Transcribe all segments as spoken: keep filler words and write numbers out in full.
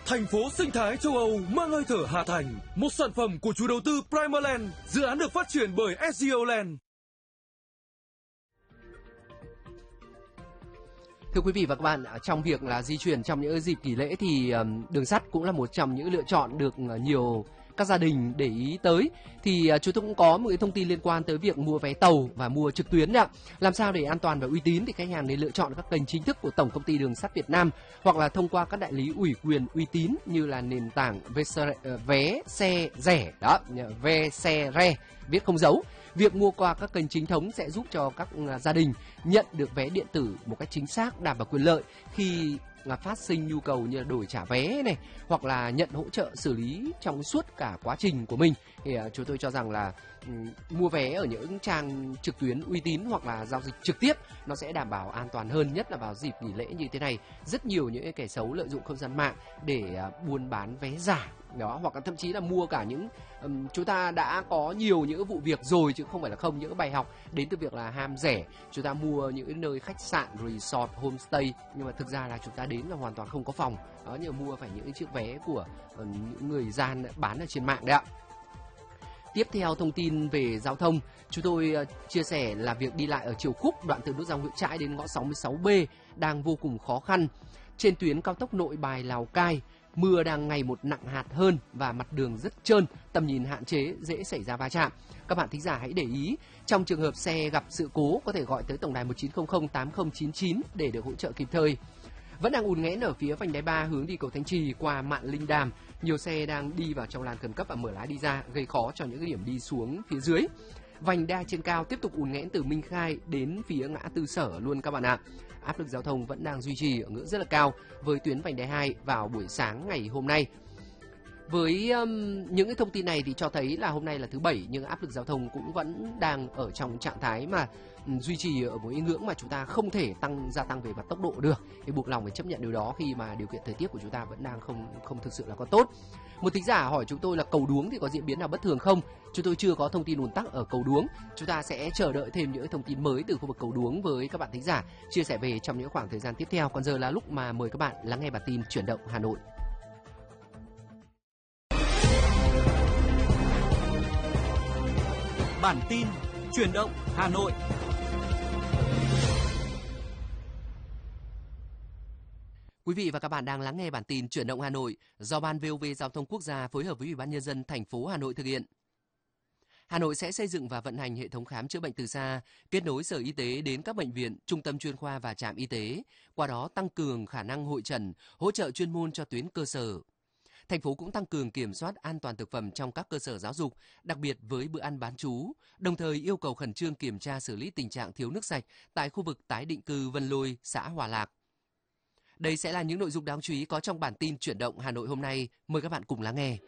Thành phố sinh thái châu Âu mang hơi thở Hà Thành, một sản phẩm của chủ đầu tư Primaland, dự án được phát triển bởi ét giê o Land. Thưa quý vị và các bạn, trong việc là di chuyển trong những dịp nghỉ lễ thì đường sắt cũng là một trong những lựa chọn được nhiều các gia đình để ý tới. Thì chúng tôi cũng có một cái thông tin liên quan tới việc mua vé tàu và mua trực tuyến ạ. Làm sao để an toàn và uy tín thì khách hàng nên lựa chọn các kênh chính thức của Tổng Công ty Đường sắt Việt Nam hoặc là thông qua các đại lý ủy quyền uy tín như là nền tảng vé xe rẻ đó, vé xe re viết không dấu. Việc mua qua các kênh chính thống sẽ giúp cho các gia đình nhận được vé điện tử một cách chính xác, đảm bảo quyền lợi khi là phát sinh nhu cầu như là đổi trả vé này hoặc là nhận hỗ trợ xử lý trong suốt cả quá trình của mình. Thì uh, chúng tôi cho rằng là um, mua vé ở những trang trực tuyến uy tín hoặc là giao dịch trực tiếp nó sẽ đảm bảo an toàn hơn, nhất là vào dịp nghỉ lễ như thế này. Rất nhiều những kẻ xấu lợi dụng không gian mạng để uh, buôn bán vé giả đó, hoặc là thậm chí là mua cả những um, chúng ta đã có nhiều những vụ việc rồi chứ không phải là không, những bài học đến từ việc là ham rẻ. Chúng ta mua những nơi khách sạn, resort, homestay nhưng mà thực ra là chúng ta đến là hoàn toàn không có phòng đó, nhưng mà mua phải những chiếc vé của uh, những người gian bán ở trên mạng đấy ạ. Tiếp theo thông tin về giao thông, chúng tôi uh, chia sẻ là việc đi lại ở Triều Khúc đoạn từ nút giao Nguyễn Trãi đến ngõ sáu mươi sáu B đang vô cùng khó khăn. Trên tuyến cao tốc Nội Bài Lào Cai, mưa đang ngày một nặng hạt hơn và mặt đường rất trơn, tầm nhìn hạn chế, dễ xảy ra va chạm. Các bạn thính giả hãy để ý, trong trường hợp xe gặp sự cố có thể gọi tới tổng đài một chín không không tám không chín chín để được hỗ trợ kịp thời. Vẫn đang ùn nghẽn ở phía vành đai ba hướng đi cầu Thanh Trì qua Mạn Linh Đàm, nhiều xe đang đi vào trong làn khẩn cấp và mở lái đi ra, gây khó cho những điểm đi xuống phía dưới. Vành đai trên cao tiếp tục ùn nghẽn từ Minh Khai đến phía ngã tư Sở luôn các bạn ạ. Áp lực giao thông vẫn đang duy trì ở ngưỡng rất là cao với tuyến vành đai hai vào buổi sáng ngày hôm nay. Với um, những cái thông tin này thì cho thấy là hôm nay là thứ Bảy nhưng áp lực giao thông cũng vẫn đang ở trong trạng thái mà um, duy trì ở một cái ngưỡng mà chúng ta không thể tăng gia tăng về mặt tốc độ được. Thì buộc lòng phải chấp nhận điều đó khi mà điều kiện thời tiết của chúng ta vẫn đang không không thực sự là có tốt. Một thính giả hỏi chúng tôi là cầu Đuống thì có diễn biến nào bất thường không? Chúng tôi chưa có thông tin ùn tắc ở cầu Đuống. Chúng ta sẽ chờ đợi thêm những thông tin mới từ khu vực cầu Đuống với các bạn thính giả chia sẻ về trong những khoảng thời gian tiếp theo. Còn giờ là lúc mà mời các bạn lắng nghe bản tin Chuyển động Hà Nội. Bản tin Chuyển động Hà Nội. Quý vị và các bạn đang lắng nghe bản tin Chuyển động Hà Nội do Ban vê o vê Giao thông Quốc gia phối hợp với Ủy ban Nhân dân thành phố Hà Nội thực hiện. Hà Nội sẽ xây dựng và vận hành hệ thống khám chữa bệnh từ xa, kết nối Sở Y tế đến các bệnh viện, trung tâm chuyên khoa và trạm y tế, qua đó tăng cường khả năng hội chẩn, hỗ trợ chuyên môn cho tuyến cơ sở. Thành phố cũng tăng cường kiểm soát an toàn thực phẩm trong các cơ sở giáo dục, đặc biệt với bữa ăn bán trú, đồng thời yêu cầu khẩn trương kiểm tra xử lý tình trạng thiếu nước sạch tại khu vực tái định cư Vân Lôi, xã Hòa Lạc. Đây sẽ là những nội dung đáng chú ý có trong bản tin Chuyển động Hà Nội hôm nay. Mời các bạn cùng lắng nghe.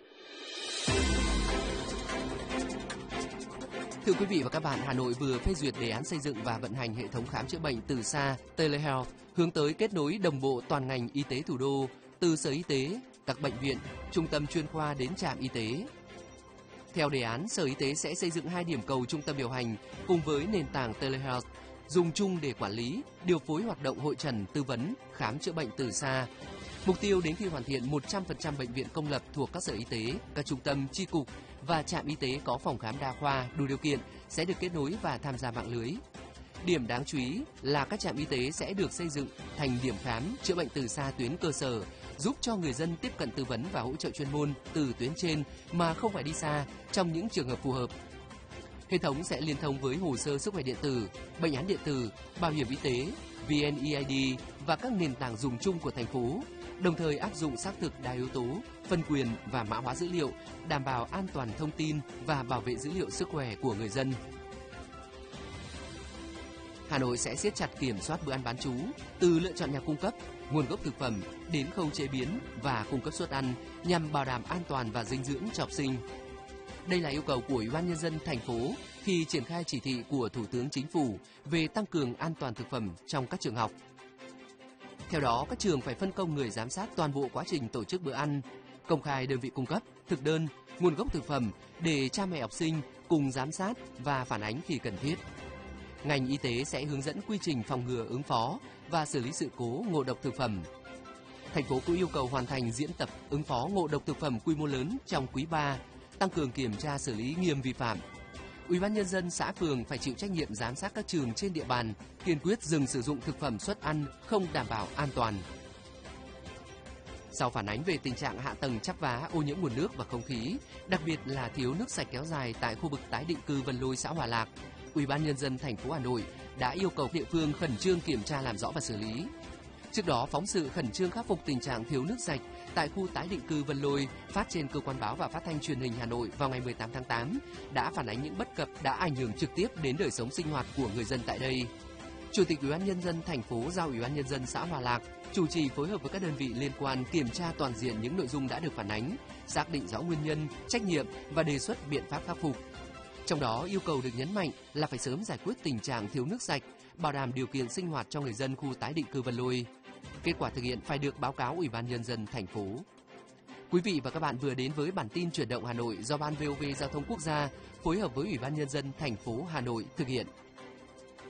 Thưa quý vị và các bạn, Hà Nội vừa phê duyệt đề án xây dựng và vận hành hệ thống khám chữa bệnh từ xa Telehealth hướng tới kết nối đồng bộ toàn ngành y tế thủ đô, từ Sở Y tế, các bệnh viện, trung tâm chuyên khoa đến trạm y tế. Theo đề án, Sở Y tế sẽ xây dựng hai điểm cầu trung tâm điều hành cùng với nền tảng Telehealth, dùng chung để quản lý, điều phối hoạt động hội chẩn, tư vấn, khám chữa bệnh từ xa. Mục tiêu đến khi hoàn thiện một trăm phần trăm bệnh viện công lập thuộc các sở y tế, các trung tâm, chi cục và trạm y tế có phòng khám đa khoa đủ điều kiện sẽ được kết nối và tham gia mạng lưới. Điểm đáng chú ý là các trạm y tế sẽ được xây dựng thành điểm khám chữa bệnh từ xa tuyến cơ sở, giúp cho người dân tiếp cận tư vấn và hỗ trợ chuyên môn từ tuyến trên mà không phải đi xa trong những trường hợp phù hợp. Hệ thống sẽ liên thông với hồ sơ sức khỏe điện tử, bệnh án điện tử, bảo hiểm y tế, vê en e i đê và các nền tảng dùng chung của thành phố, đồng thời áp dụng xác thực đa yếu tố, phân quyền và mã hóa dữ liệu, đảm bảo an toàn thông tin và bảo vệ dữ liệu sức khỏe của người dân. Hà Nội sẽ siết chặt kiểm soát bữa ăn bán trú, từ lựa chọn nhà cung cấp, nguồn gốc thực phẩm đến khâu chế biến và cung cấp suất ăn nhằm bảo đảm an toàn và dinh dưỡng cho học sinh. Đây là yêu cầu của Ủy ban Nhân dân thành phố khi triển khai chỉ thị của Thủ tướng Chính phủ về tăng cường an toàn thực phẩm trong các trường học. Theo đó, các trường phải phân công người giám sát toàn bộ quá trình tổ chức bữa ăn, công khai đơn vị cung cấp, thực đơn, nguồn gốc thực phẩm để cha mẹ học sinh cùng giám sát và phản ánh khi cần thiết. Ngành y tế sẽ hướng dẫn quy trình phòng ngừa ứng phó và xử lý sự cố ngộ độc thực phẩm. Thành phố cũng yêu cầu hoàn thành diễn tập ứng phó ngộ độc thực phẩm quy mô lớn trong quý ba, tăng cường kiểm tra xử lý nghiêm vi phạm. Ủy ban nhân dân xã phường phải chịu trách nhiệm giám sát các trường trên địa bàn, kiên quyết dừng sử dụng thực phẩm suất ăn không đảm bảo an toàn. Sau phản ánh về tình trạng hạ tầng chắp vá, ô nhiễm nguồn nước và không khí, đặc biệt là thiếu nước sạch kéo dài tại khu vực tái định cư Vân Lôi, xã Hòa Lạc, Ủy ban nhân dân thành phố Hà Nội đã yêu cầu địa phương khẩn trương kiểm tra làm rõ và xử lý. Trước đó, phóng sự khẩn trương khắc phục tình trạng thiếu nước sạch tại khu tái định cư Vân Lôi phát trên cơ quan báo và phát thanh truyền hình Hà Nội vào ngày mười tám tháng tám đã phản ánh những bất cập đã ảnh hưởng trực tiếp đến đời sống sinh hoạt của người dân tại đây. Chủ tịch Ủy ban nhân dân thành phố giao Ủy ban nhân dân xã Hòa Lạc chủ trì phối hợp với các đơn vị liên quan kiểm tra toàn diện những nội dung đã được phản ánh, xác định rõ nguyên nhân, trách nhiệm và đề xuất biện pháp khắc phục. Trong đó, yêu cầu được nhấn mạnh là phải sớm giải quyết tình trạng thiếu nước sạch, bảo đảm điều kiện sinh hoạt cho người dân khu tái định cư Vân Lôi. Kết quả thực hiện phải được báo cáo Ủy ban nhân dân thành phố. Quý vị và các bạn vừa đến với bản tin Chuyển động Hà Nội do Ban vê o vê Giao thông Quốc gia phối hợp với Ủy ban nhân dân thành phố Hà Nội thực hiện.